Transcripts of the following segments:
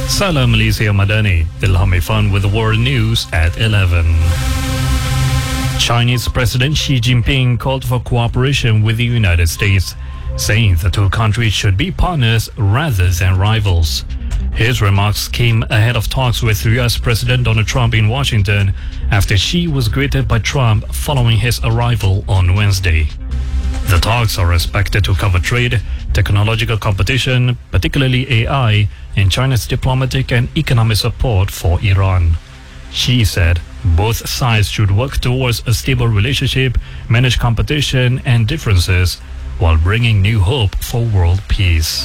Salam Malaysia Madani. Ilhami Fun with the world news at 11. Chinese President Xi Jinping called for cooperation with the United States, saying the two countries should be partners rather than rivals. His remarks came ahead of talks with US President Donald Trump in Washington after Xi was greeted by Trump following his arrival on Wednesday. The talks are expected to cover trade, technological competition, particularly AI, and China's diplomatic and economic support for Iran. Xi said both sides should work towards a stable relationship, manage competition and differences, while bringing new hope for world peace.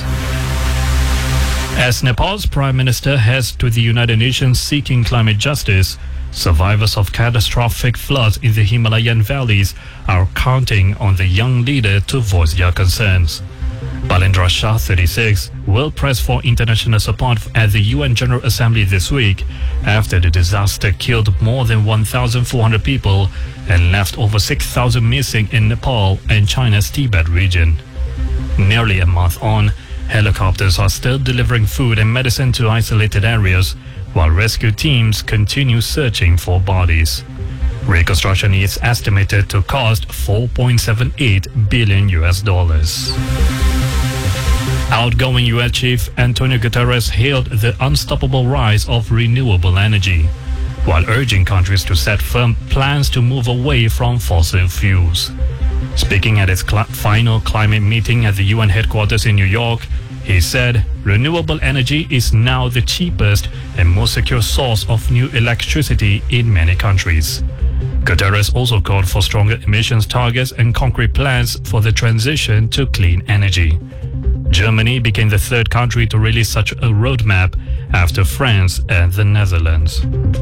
As Nepal's Prime Minister heads to the United Nations seeking climate justice, survivors of catastrophic floods in the Himalayan valleys are counting on the young leader to voice their concerns. Balendra Shah, 36, will press for international support at the UN General Assembly this week after the disaster killed more than 1,400 people and left over 6,000 missing in Nepal and China's Tibet region. Nearly a month on, helicopters are still delivering food and medicine to isolated areas, while rescue teams continue searching for bodies. Reconstruction is estimated to cost $4.78 billion. Outgoing US Chief Antonio Guterres hailed the unstoppable rise of renewable energy, while urging countries to set firm plans to move away from fossil fuels. Speaking at its final climate meeting at the UN headquarters in New York, he said renewable energy is now the cheapest and most secure source of new electricity in many countries. Guterres also called for stronger emissions targets and concrete plans for the transition to clean energy. Germany became the third country to release such a roadmap after France and the Netherlands.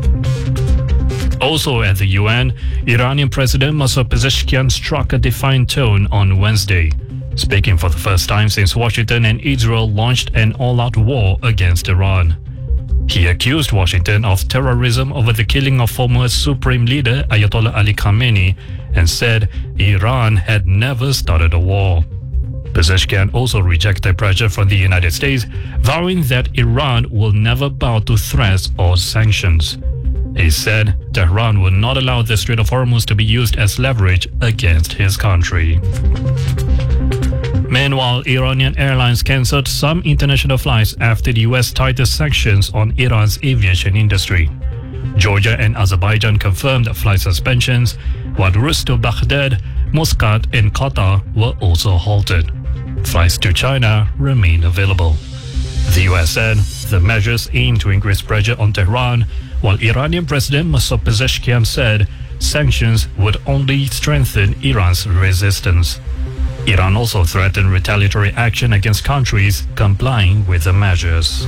Also at the UN, Iranian President Masoud Pezeshkian struck a defiant tone on Wednesday, speaking for the first time since Washington and Israel launched an all-out war against Iran. He accused Washington of terrorism over the killing of former Supreme Leader Ayatollah Ali Khamenei and said Iran had never started a war. Pezeshkian also rejected pressure from the United States, vowing that Iran will never bow to threats or sanctions. He said Tehran will not allow the Strait of Hormuz to be used as leverage against his country. Meanwhile, Iranian airlines cancelled some international flights after the US tightened sanctions on Iran's aviation industry. Georgia and Azerbaijan confirmed flight suspensions, while routes to Baghdad, Muscat, and Qatar were also halted. Flights to China remain available. The US said the measures aim to increase pressure on Tehran, while Iranian President Masoud Pezeshkian said sanctions would only strengthen Iran's resistance. Iran also threatened retaliatory action against countries complying with the measures.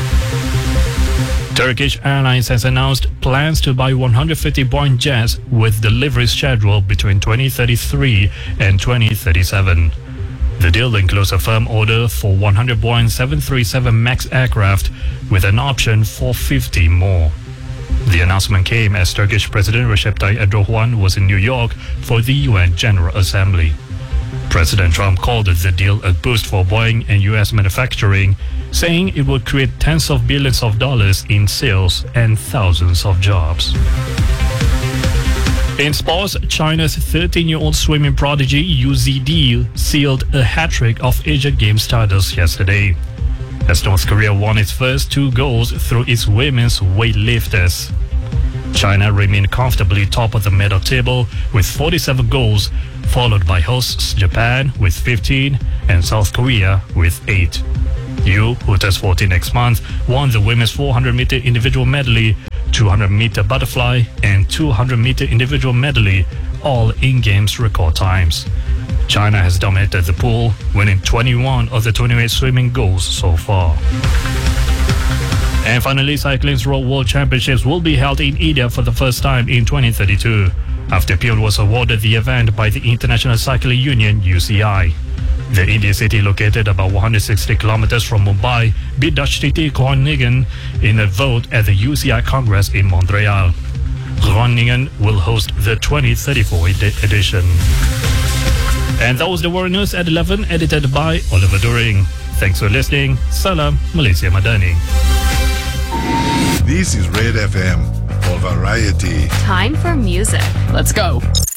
Turkish Airlines has announced plans to buy 150 Boeing jets with delivery scheduled between 2033 and 2037. The deal includes a firm order for 100 Boeing 737 MAX aircraft with an option for 50 more. The announcement came as Turkish President Recep Tayyip Erdogan was in New York for the UN General Assembly. President Trump called the deal a boost for Boeing and US manufacturing, saying it would create tens of billions of dollars in sales and thousands of jobs. In sports, China's 13-year-old swimming prodigy Yu Zidi sealed a hat-trick of Asian Games titles yesterday, as North Korea won its first 2 goals through its women's weightlifters. China remained comfortably top of the medal table with 47 goals, followed by hosts Japan with 15 and South Korea with 8. Yu, who turns 14 next month, won the women's 400-meter individual medley, 200-meter butterfly, and 200-meter individual medley, all in Games record times. China has dominated the pool, winning 21 of the 28 swimming goals so far. And finally, Cycling's World Championships will be held in India for the first time in 2032, after Pune was awarded the event by the International Cycling Union (UCI). The Indian city, located about 160 kilometers from Mumbai, beat Dutch city Groningen in a vote at the UCI Congress in Montreal. Groningen will host the 2034 edition. And that was the World News at 11, edited by Oliver During. Thanks for listening. Salam Malaysia Madani. This is Red FM for variety. Time for music. Let's go.